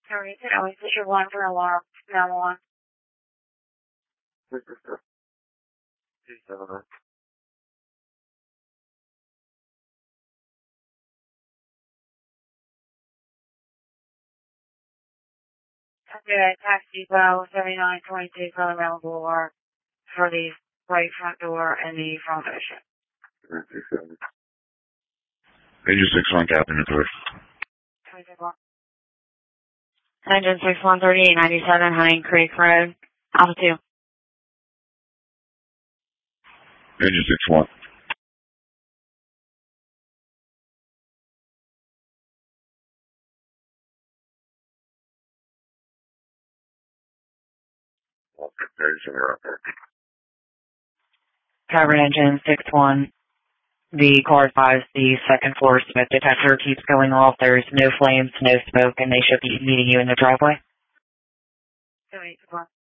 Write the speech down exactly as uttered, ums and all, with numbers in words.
Sorry, Always this your one for alarm. Now one. Okay, taxi Depot, seventy-nine twenty-two Southern Mountain Boulevard for the right front door and the front ocean. Engine six one, Captain Nuclear. Engine six one thirty-eight ninety-seven, Hunting Creek Road, Alpha two. Engine six one. Covered engine six one. The car advised the second floor smoke detector keeps going off. There's no flames, no smoke, and they should be meeting you in the driveway.